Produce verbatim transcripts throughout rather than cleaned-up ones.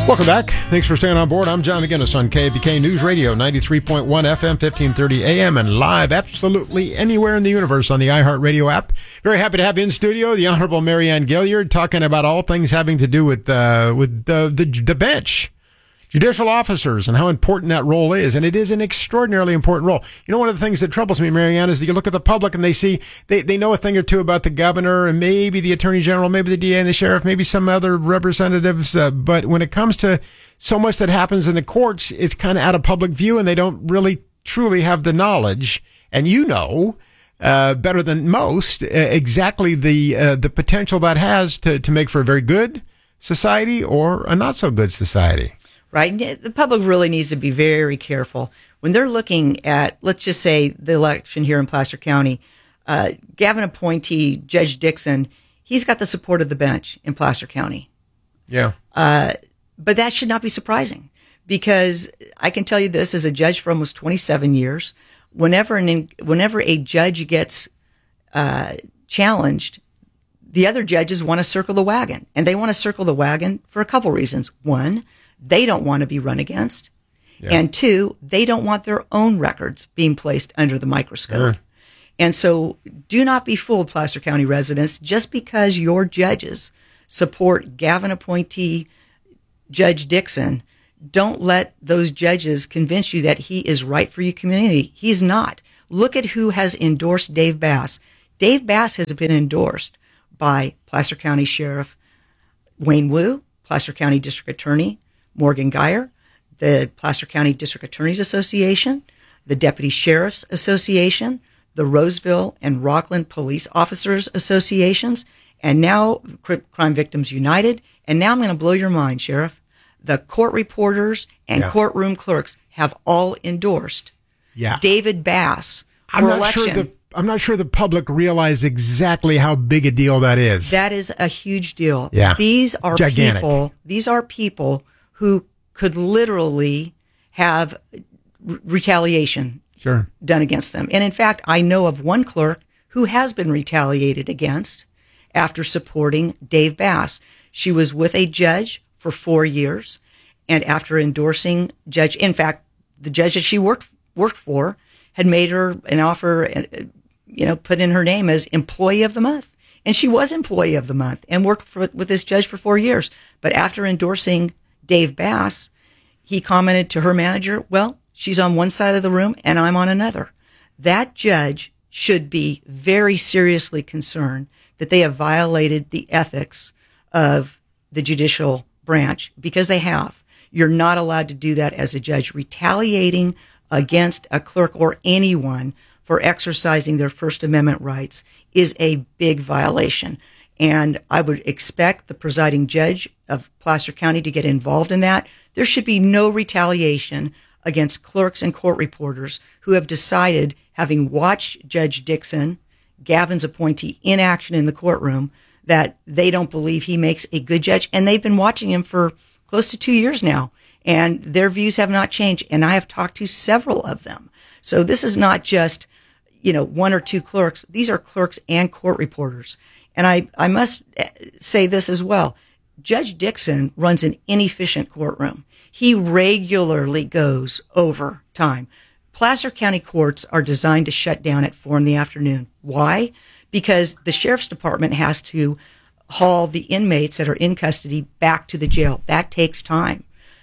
Welcome back. Thanks for staying on board. I'm John McGinnis on K B K News Radio, ninety-three point one F M, fifteen thirty A M, and live absolutely anywhere in the universe on the iHeartRadio app. Very happy to have in studio the Honorable Marianne Gilliard talking about all things having to do with uh, with the, the the bench, judicial officers, and how important that role is. And it is an extraordinarily important role. You know, one of the things that troubles me, Marianne, is that you look at the public and they see, they, they know a thing or two about the governor and maybe the attorney general, maybe the D A and the sheriff, maybe some other representatives. Uh, but when it comes to so much that happens in the courts, it's kind of out of public view and they don't really truly have the knowledge. And you know, uh, better than most, uh, exactly the, uh, the potential that has to, to make for a very good society or a not so good society. Right. The public really needs to be very careful when they're looking at, let's just say, the election here in Placer County. Uh, Gavin appointee Judge Dixon, he's got the support of the bench in Placer County. Yeah. Uh, but that should not be surprising because I can tell you this as a judge for almost twenty-seven years. Whenever an, whenever a judge gets uh, challenged, the other judges want to circle the wagon, and they want to circle the wagon for a couple reasons. One, they don't want to be run against. Yeah. And two, they don't want their own records being placed under the microscope. Sure. And so do not be fooled, Placer County residents, just because your judges support Gavin appointee Judge Dixon. Don't let those judges convince you that he is right for your community. He's not. Look at who has endorsed Dave Bass. Dave Bass has been endorsed by Placer County Sheriff Wayne Wu, Placer County District Attorney Morgan Geyer, the Placer County District Attorneys Association, the Deputy Sheriff's Association, the Roseville and Rockland Police Officers Associations, and now Crime Victims United. And now I'm going to blow your mind, Sheriff. The court reporters and yeah. courtroom clerks have all endorsed yeah. David Bass for I'm not election. Sure the, I'm not sure the public realize exactly how big a deal that is. That is a huge deal. Yeah. These are Gigantic. people. These are people who could literally have re- retaliation sure. done against them. And in fact, I know of one clerk who has been retaliated against after supporting Dave Bass. She was with a judge for four years, and after endorsing Judge, in fact, the judge that she worked worked for had made her an offer, you know, put in her name as Employee of the Month. And she was Employee of the Month and worked for, with this judge for four years. But after endorsing Dave Bass, he commented to her manager, well, she's on one side of the room and I'm on another. That judge should be very seriously concerned that they have violated the ethics of the judicial branch, because they have. You're not allowed to do that as a judge. Retaliating against a clerk or anyone for exercising their First Amendment rights is a big violation. And I would expect the presiding judge of Placer County to get involved in that. There should be no retaliation against clerks and court reporters who have decided, having watched Judge Dixon, Gavin's appointee, in action in the courtroom, that they don't believe he makes a good judge. And they've been watching him for close to two years now, and their views have not changed. And I have talked to several of them. So this is not just, you know, one or two clerks. These are clerks and court reporters. And I, I must say this as well. Judge Dixon runs an inefficient courtroom. He regularly goes over time. Placer County courts are designed to shut down at four in the afternoon. Why? Because the sheriff's department has to haul the inmates that are in custody back to the jail. That takes time.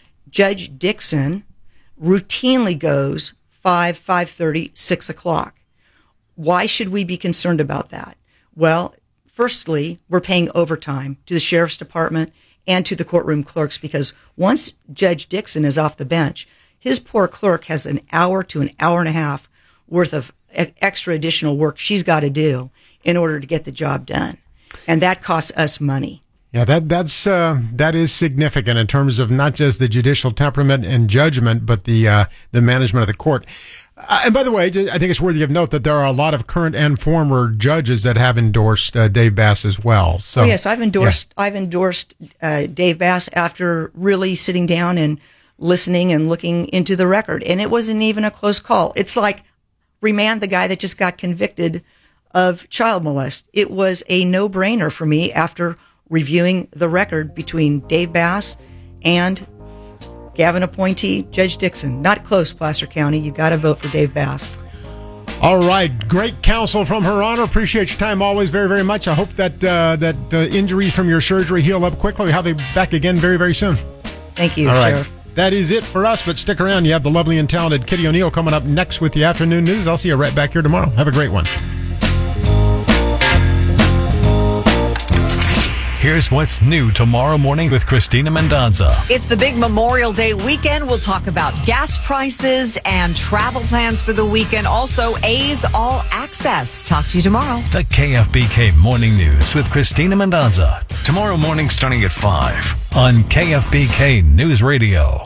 Judge Dixon routinely goes five, five thirty, six o'clock. Why should we be concerned about that? Well, firstly, we're paying overtime to the sheriff's department and to the courtroom clerks, because once Judge Dixon is off the bench, his poor clerk has an hour to an hour and a half worth of extra additional work she's got to do in order to get the job done. And that costs us money. Yeah, that that's uh, that is significant in terms of not just the judicial temperament and judgment, but the uh, the management of the court. Uh, and by the way, I think it's worthy of note that there are a lot of current and former judges that have endorsed uh, Dave Bass as well. So, oh, yes, I've endorsed yeah. I've endorsed uh, Dave Bass after really sitting down and listening and looking into the record, and it wasn't even a close call. It's like remand the guy that just got convicted of child molest. It was a no-brainer for me after reviewing the record between Dave Bass and Gavin appointee Judge Dixon. Not close, Placer County. You got to vote for Dave Bass. All right, great counsel from Her Honor. Appreciate your time always very, very much. I hope that uh, that uh, injuries from your surgery heal up quickly. We'll have you back again very, very soon. Thank you, All right. Sheriff. That is it for us, but stick around. You have the lovely and talented Kitty O'Neill coming up next with the afternoon news. I'll see you right back here tomorrow. Have a great one. Here's what's new tomorrow morning with Christina Mendonza. It's the big Memorial Day weekend. We'll talk about gas prices and travel plans for the weekend. Also, A's All Access. Talk to you tomorrow. The K F B K Morning News with Christina Mendonza. Tomorrow morning starting at five on K F B K News Radio.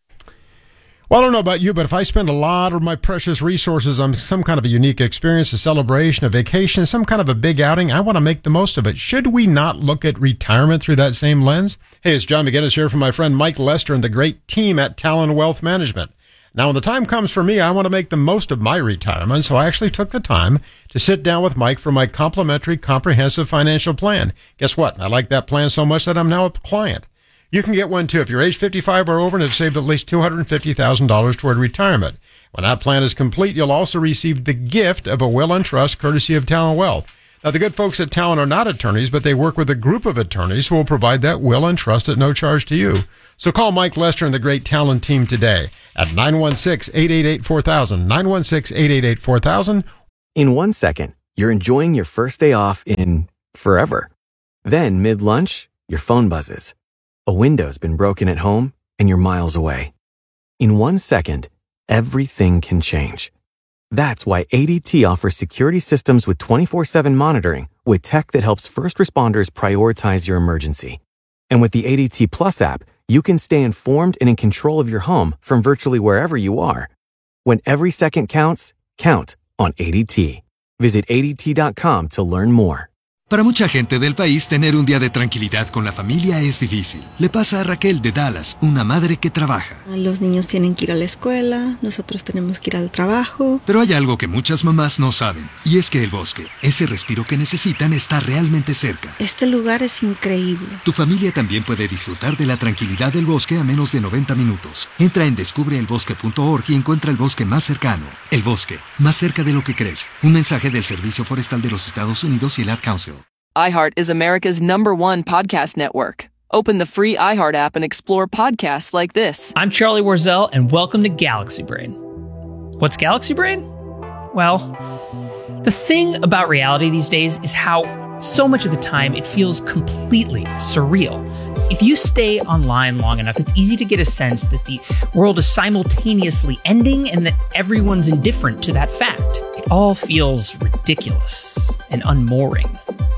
Well, I don't know about you, but if I spend a lot of my precious resources on some kind of a unique experience, a celebration, a vacation, some kind of a big outing, I want to make the most of it. Should we not look at retirement through that same lens? Hey, it's John McGinnis here from my friend Mike Lester and the great team at Talon Wealth Management. Now, when the time comes for me, I want to make the most of my retirement, so I actually took the time to sit down with Mike for my complimentary comprehensive financial plan. Guess what? I like that plan so much that I'm now a client. You can get one too if you're age fifty-five or over and have saved at least two hundred fifty thousand dollars toward retirement. When that plan is complete, you'll also receive the gift of a will and trust courtesy of Talon Wealth. Now, the good folks at Talon are not attorneys, but they work with a group of attorneys who will provide that will and trust at no charge to you. So call Mike Lester and the great Talon team today at nine one six, eight eight eight, four thousand, nine one six, eight eight eight, four thousand. In one second, you're enjoying your first day off in forever. Then, mid-lunch, your phone buzzes. A window's been broken at home, and you're miles away. In one second, everything can change. That's why A D T offers security systems with twenty-four seven monitoring with tech that helps first responders prioritize your emergency. And with the A D T Plus app, you can stay informed and in control of your home from virtually wherever you are. When every second counts, count on A D T. Visit A D T dot com to learn more. Para mucha gente del país, tener un día de tranquilidad con la familia es difícil. Le pasa a Raquel de Dallas, una madre que trabaja. Los niños tienen que ir a la escuela, nosotros tenemos que ir al trabajo. Pero hay algo que muchas mamás no saben, y es que el bosque, ese respiro que necesitan, está realmente cerca. Este lugar es increíble. Tu familia también puede disfrutar de la tranquilidad del bosque a menos de noventa minutos. Entra en descubre el bosque punto org y encuentra el bosque más cercano. El bosque, más cerca de lo que crees. Un mensaje del Servicio Forestal de los Estados Unidos y el Ad Council. iHeart is America's number one podcast network. Open the free iHeart app and explore podcasts like this. I'm Charlie Warzel, and welcome to Galaxy Brain. What's Galaxy Brain? Well, the thing about reality these days is how so much of the time it feels completely surreal. If you stay online long enough, it's easy to get a sense that the world is simultaneously ending and that everyone's indifferent to that fact. It all feels ridiculous and unmooring.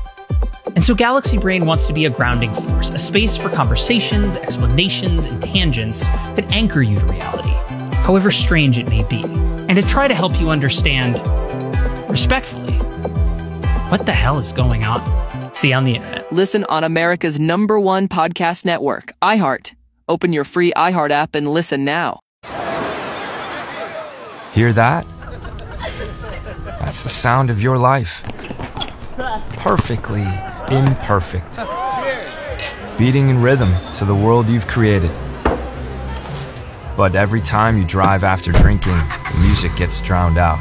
And so Galaxy Brain wants to be a grounding force, a space for conversations, explanations, and tangents that anchor you to reality, however strange it may be, and to try to help you understand, respectfully, what the hell is going on. See you on the internet. Listen on America's number one podcast network, iHeart. Open your free iHeart app and listen now. Hear that? That's the sound of your life. Perfectly imperfect. Beating in rhythm to the world you've created. But every time you drive after drinking, the music gets drowned out.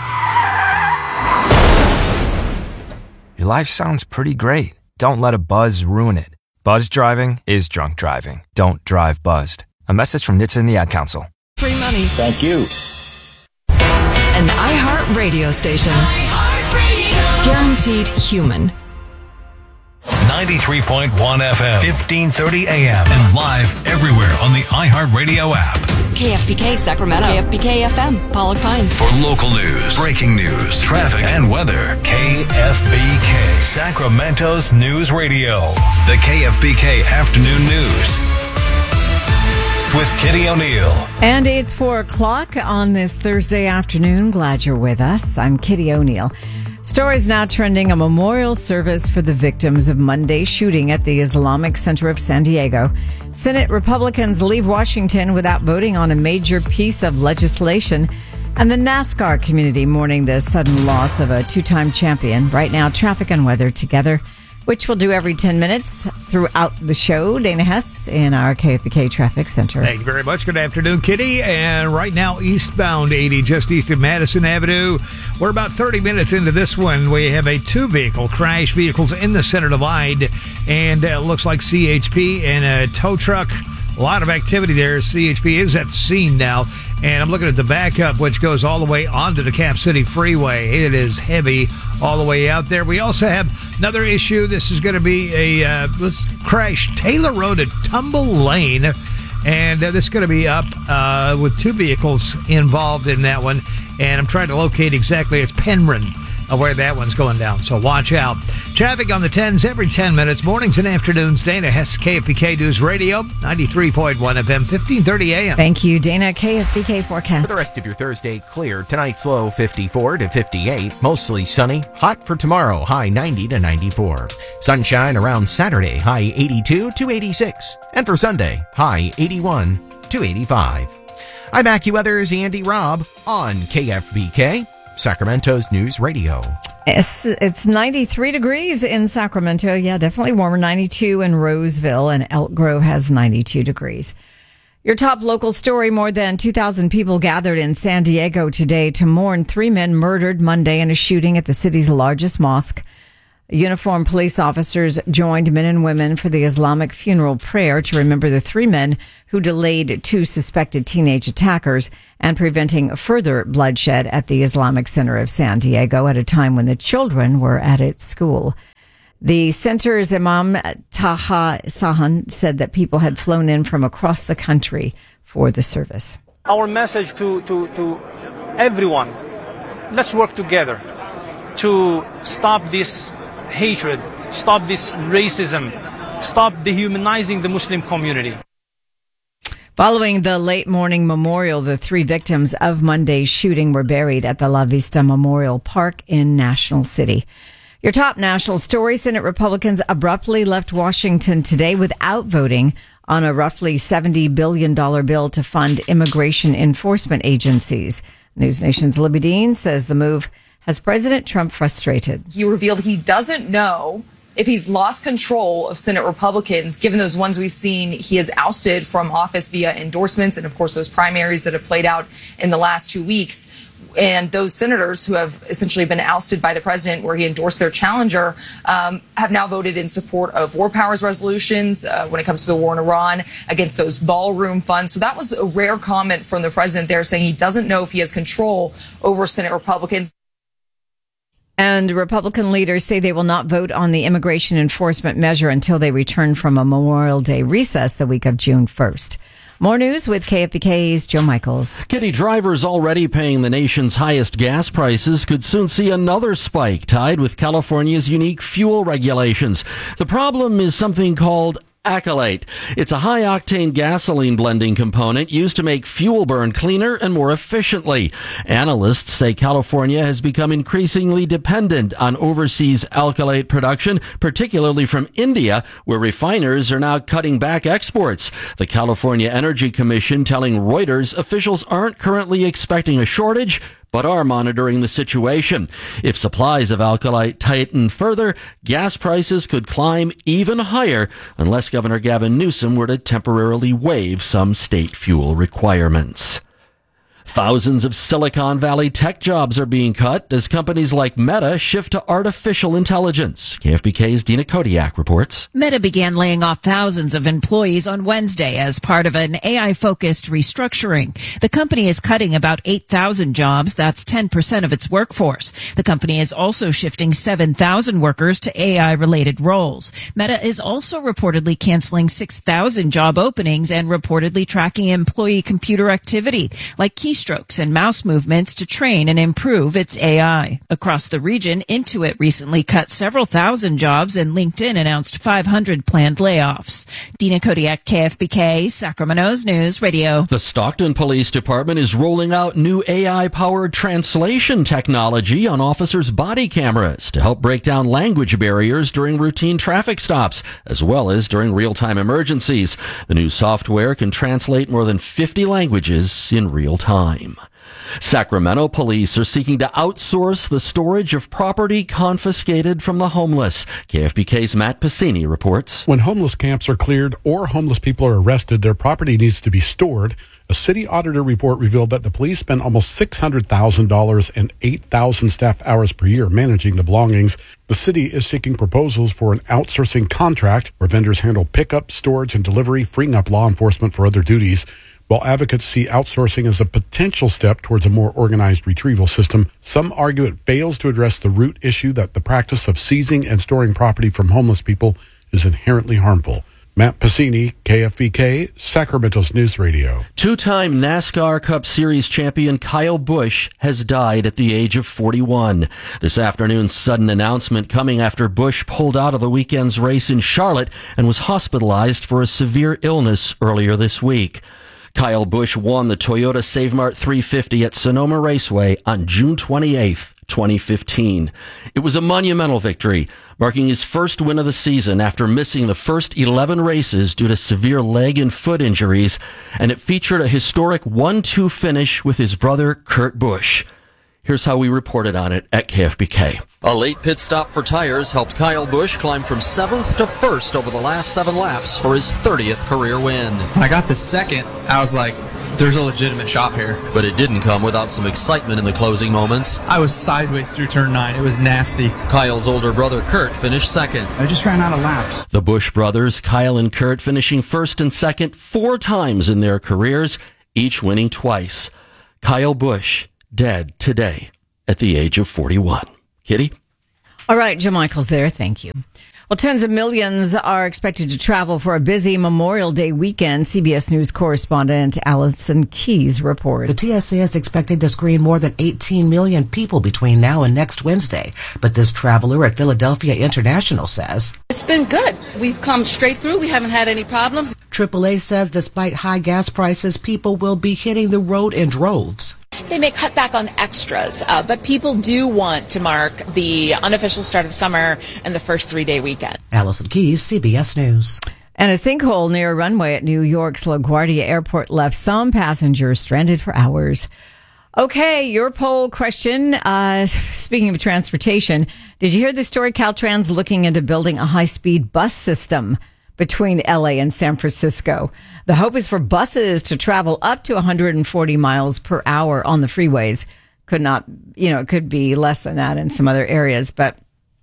Your life sounds pretty great. Don't let a buzz ruin it. Buzz driving is drunk driving. Don't drive buzzed. A message from N H T S A and the Ad Council. Free money. Thank you. An iHeart radio station. iHeart Radio. Guaranteed human. ninety-three point one F M, fifteen thirty A M, and live everywhere on the iHeartRadio app. K F B K Sacramento. K F B K F M, Pollock Pines. For local news, breaking news, traffic, and weather, K F B K, Sacramento's News Radio. The K F B K Afternoon News with Kitty O'Neill. And it's four o'clock on this Thursday afternoon. Glad you're with us. I'm Kitty O'Neill. Stories now trending: a memorial service for the victims of Monday's shooting at the Islamic Center of San Diego. Senate Republicans leave Washington without voting on a major piece of legislation. And the NASCAR community mourning the sudden loss of a two-time champion. Right now, traffic and weather together. which we'll do every ten minutes throughout the show. Dana Hess in our K F B K Traffic Center. Thank you very much. Good afternoon, Kitty. And right now, eastbound eighty, just east of Madison Avenue. We're about thirty minutes into this one. We have a two-vehicle crash, vehicles in the center divide, and it uh, looks like C H P and a tow truck. A lot of activity there. C H P is at the scene now. And I'm looking at the backup, which goes all the way onto the Cap City Freeway. It is heavy all the way out there. We also have another issue. This is going to be a uh, let's crash Taylor Road at Tumble Lane. And uh, this is going to be up uh, with two vehicles involved in that one. And I'm trying to locate exactly, it's Penryn, uh, where that one's going down. So watch out. Traffic on the tens every ten minutes, mornings and afternoons. Dana Hess, K F B K News Radio, ninety-three point one F M, fifteen thirty A M. Thank you, Dana. K F B K forecast. For the rest of your Thursday, clear. Tonight's low fifty-four to fifty-eight. Mostly sunny. Hot for tomorrow, high ninety to ninety-four. Sunshine around Saturday, high eighty-two to eighty-six. And for Sunday, high eighty-one to eighty-five. I'm AccuWeather's Andy Robb on K F B K, Sacramento's News Radio. It's, it's ninety-three degrees in Sacramento. Yeah, definitely warmer. ninety-two in Roseville, and Elk Grove has ninety-two degrees. Your top local story: more than two thousand people gathered in San Diego today to mourn three men murdered Monday in a shooting at the city's largest mosque. Uniformed police officers joined men and women for the Islamic funeral prayer to remember the three men who delayed two suspected teenage attackers and preventing further bloodshed at the Islamic Center of San Diego at a time when the children were at its school. The center's Imam Taha Sahan said that people had flown in from across the country for the service. Our message to, to, to everyone, let's work together to stop this hatred, stop this racism, stop dehumanizing the Muslim community. Following the late morning memorial, the three victims of Monday's shooting were buried at the La Vista Memorial Park in National City. Your top national story: Senate Republicans abruptly left Washington today without voting on a roughly seventy billion dollars bill to fund immigration enforcement agencies. News Nation's Libby Dean says the move has President Trump frustrated. He revealed he doesn't know if he's lost control of Senate Republicans, given those ones we've seen he has ousted from office via endorsements and, of course, those primaries that have played out in the last two weeks. And those senators who have essentially been ousted by the president, where he endorsed their challenger, um, have now voted in support of war powers resolutions uh, when it comes to the war in Iran, against those ballroom funds. So that was a rare comment from the president there, saying he doesn't know if he has control over Senate Republicans. And Republican leaders say they will not vote on the immigration enforcement measure until they return from a Memorial Day recess the week of June first. More news with K F B K's Joe Michaels. Kitty, drivers already paying the nation's highest gas prices could soon see another spike tied with California's unique fuel regulations. The problem is something called Accolade. It's a high-octane gasoline blending component used to make fuel burn cleaner and more efficiently. Analysts say California has become increasingly dependent on overseas alkylate production, particularly from India, where refiners are now cutting back exports. The California Energy Commission telling Reuters officials aren't currently expecting a shortage, but are monitoring the situation. If supplies of alkylate tighten further, gas prices could climb even higher unless Governor Gavin Newsom were to temporarily waive some state fuel requirements. Thousands of Silicon Valley tech jobs are being cut as companies like Meta shift to artificial intelligence. K F B K's Dina Kodiak reports. Meta began laying off thousands of employees on Wednesday as part of an A I-focused restructuring. The company is cutting about eight thousand jobs. That's ten percent of its workforce. The company is also shifting seven thousand workers to A I-related roles. Meta is also reportedly canceling six thousand job openings and reportedly tracking employee computer activity, like keystrokes and mouse movements, to train and improve its A I. Across the region, Intuit recently cut several thousand jobs, and LinkedIn announced five hundred planned layoffs. Dina Kodiak, K F B K, Sacramento's News Radio. The Stockton Police Department is rolling out new A I-powered translation technology on officers' body cameras to help break down language barriers during routine traffic stops, as well as during real-time emergencies. The new software can translate more than fifty languages in real time. Sacramento police are seeking to outsource the storage of property confiscated from the homeless. K F B K's Matt Pacini reports. When homeless camps are cleared or homeless people are arrested, their property needs to be stored. A city auditor report revealed that the police spend almost six hundred thousand dollars and eight thousand staff hours per year managing the belongings. The city is seeking proposals for an outsourcing contract where vendors handle pickup, storage, and delivery, freeing up law enforcement for other duties. While advocates see outsourcing as a potential step towards a more organized retrieval system, some argue it fails to address the root issue that the practice of seizing and storing property from homeless people is inherently harmful. Matt Pacini, K F B K, Sacramento's News Radio. Two-time NASCAR Cup Series champion Kyle Busch has died at the age of forty-one. This afternoon's sudden announcement coming after Busch pulled out of the weekend's race in Charlotte and was hospitalized for a severe illness earlier this week. Kyle Busch won the Toyota Save Mart three fifty at Sonoma Raceway on June twenty-eighth, twenty fifteen. It was a monumental victory, marking his first win of the season after missing the first eleven races due to severe leg and foot injuries, and it featured a historic one two finish with his brother Kurt Busch. Here's how we reported on it at K F B K. A late pit stop for tires helped Kyle Busch climb from seventh to first over the last seven laps for his thirtieth career win. When I got to second, I was like, there's a legitimate shot here. But it didn't come without some excitement in the closing moments. I was sideways through turn nine. It was nasty. Kyle's older brother Kurt finished second. I just ran out of laps. The Busch brothers, Kyle and Kurt, finishing first and second four times in their careers, each winning twice. Kyle Busch, dead today at the age of forty-one. Kitty? All right, Joe Michaels there. Thank you. Well, tens of millions are expected to travel for a busy Memorial Day weekend. C B S News correspondent Allison Keyes reports. The T S A is expected to screen more than eighteen million people between now and next Wednesday. But this traveler at Philadelphia International says, it's been good. We've come straight through. We haven't had any problems. triple A says despite high gas prices, people will be hitting the road in droves. They may cut back on extras, uh, but people do want to mark the unofficial start of summer and the first three-day weekend. Allison Keyes, C B S News. And a sinkhole near a runway at New York's LaGuardia Airport left some passengers stranded for hours. Okay, your poll question. Uh, speaking of transportation, did you hear the story? Caltrans looking into building a high-speed bus system between L A and San Francisco. The hope is for buses to travel up to one hundred forty miles per hour on the freeways. Could not, you know, it could be less than that in some other areas, but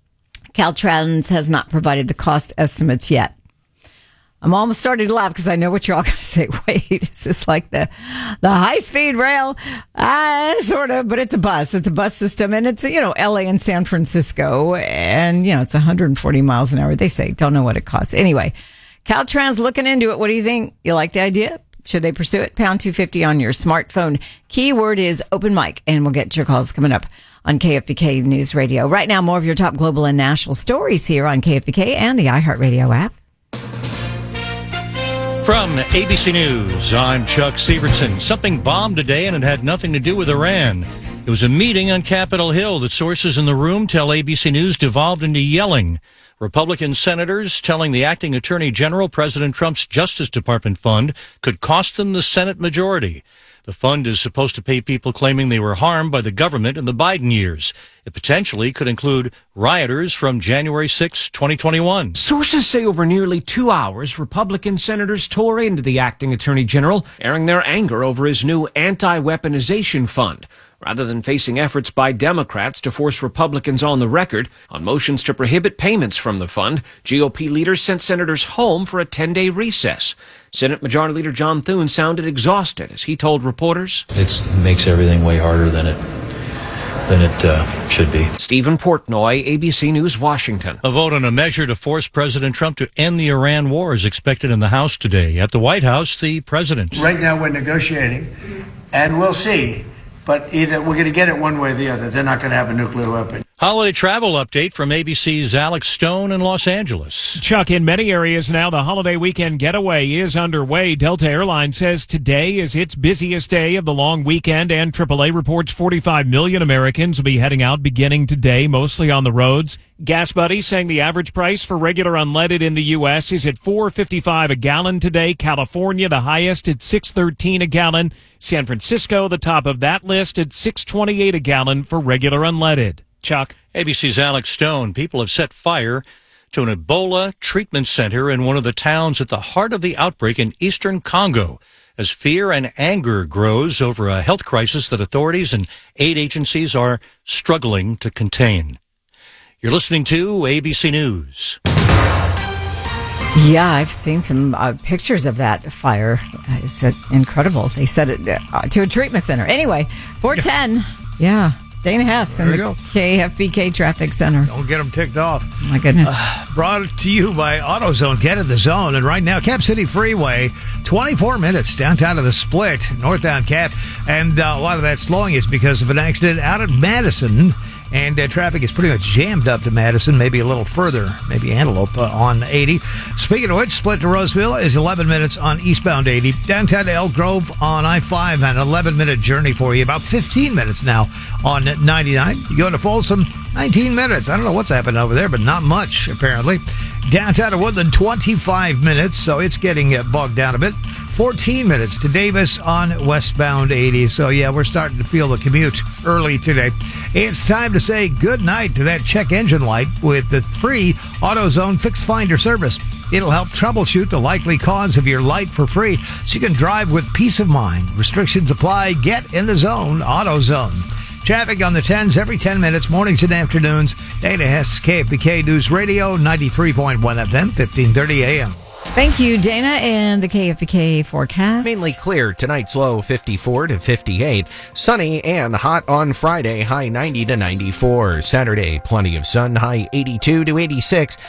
Caltrans has not provided the cost estimates yet. I'm almost starting to laugh because I know what you're all going to say. Wait, is this like the the high speed rail? Ah, sort of, but it's a bus. It's a bus system, and it's, you know, L A and San Francisco, and, you know, it's one hundred forty miles an hour. They say, don't know what it costs. Anyway, Caltrans looking into it. What do you think? You like the idea? Should they pursue it? Pound two fifty on your smartphone. Keyword is open mic, and we'll get your calls coming up on K F B K News Radio. Right now, more of your top global and national stories here on K F B K and the iHeartRadio app. From A B C News, I'm Chuck Severson. Something bombed today, and it had nothing to do with Iran. It was a meeting on Capitol Hill that sources in the room tell A B C News devolved into yelling. Republican senators telling the acting attorney general President Trump's Justice Department fund could cost them the Senate majority. The fund is supposed to pay people claiming they were harmed by the government in the Biden years. It potentially could include rioters from January sixth, twenty twenty-one. Sources say over nearly two hours, Republican senators tore into the acting attorney general, airing their anger over his new anti-weaponization fund. Rather than facing efforts by Democrats to force Republicans on the record on motions to prohibit payments from the fund, G O P leaders sent senators home for a ten-day recess. Senate Majority Leader John Thune sounded exhausted as he told reporters, it makes everything way harder than it than it uh, should be. Stephen Portnoy, A B C News, Washington. A vote on a measure to force President Trump to end the Iran war is expected in the House today. At the White House, the president. Right now we're negotiating, and we'll see. But either we're going to get it one way or the other. They're not going to have a nuclear weapon. Holiday travel update from A B C's Alex Stone in Los Angeles. Chuck, in many areas now, the holiday weekend getaway is underway. Delta Airlines says today is its busiest day of the long weekend, and triple A reports forty-five million Americans will be heading out beginning today, mostly on the roads. Gas Buddy saying the average price for regular unleaded in the U S is at four fifty-five a gallon today. California, the highest at six thirteen a gallon. San Francisco, the top of that list at six twenty-eight a gallon for regular unleaded. Chuck. A B C's Alex Stone. People have set fire to an Ebola treatment center in one of the towns at the heart of the outbreak in eastern Congo as fear and anger grows over a health crisis that authorities and aid agencies are struggling to contain. You're listening to A B C News. Yeah, I've seen some uh, pictures of that fire. Uh, It's uh, incredible. They set it uh, to a treatment center. Anyway, four ten. Yeah. Dana Hess in the K F B K Traffic Center. Don't get them ticked off. Oh my goodness. Uh, brought to you by AutoZone. Get in the zone. And right now, Cap City Freeway, twenty-four minutes downtown to the Split, northbound Cap. And uh, a lot of that slowing is because of an accident out at Madison. And uh, traffic is pretty much jammed up to Madison, maybe a little further, maybe Antelope uh, on eighty. Speaking of which, Split to Roseville is eleven minutes on eastbound eighty. Downtown to Elk Grove on I five, an eleven-minute journey for you. About fifteen minutes now on ninety-nine. You go to Folsom, nineteen minutes. I don't know what's happening over there, but not much, apparently. Downtown to Woodland, twenty-five minutes, so it's getting uh, bogged down a bit. fourteen minutes to Davis on westbound eighty. So, yeah, we're starting to feel the commute early today. It's time to say good night to that check engine light with the free AutoZone Fix Finder service. It'll help troubleshoot the likely cause of your light for free so you can drive with peace of mind. Restrictions apply. Get in the zone. AutoZone. Traffic on the tens every ten minutes, mornings and afternoons. Dana Hess, K F B K News Radio, ninety-three point one F M, fifteen thirty A M. Thank you, Dana, and the K F B K forecast. Mainly clear. Tonight's low fifty-four to fifty-eight. Sunny and hot on Friday, high ninety to ninety-four. Saturday, plenty of sun, high eighty-two to eighty-six.